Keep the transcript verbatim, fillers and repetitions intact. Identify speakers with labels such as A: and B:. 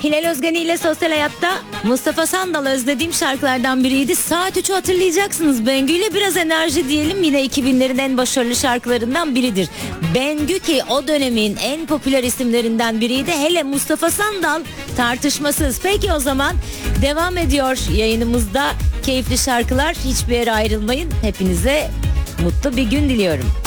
A: Hilal Özgeni ile Sosyal Hayat'ta Mustafa Sandal özlediğim şarkılardan biriydi. Saat üçü hatırlayacaksınız. Bengü ile biraz enerji diyelim, yine iki binlerin en başarılı şarkılarından biridir. Bengü ki o dönemin en popüler isimlerinden biriydi. Hele Mustafa Sandal tartışmasız. Peki o zaman devam ediyor yayınımızda keyifli şarkılar. Hiçbir yere ayrılmayın. Hepinize mutlu bir gün diliyorum.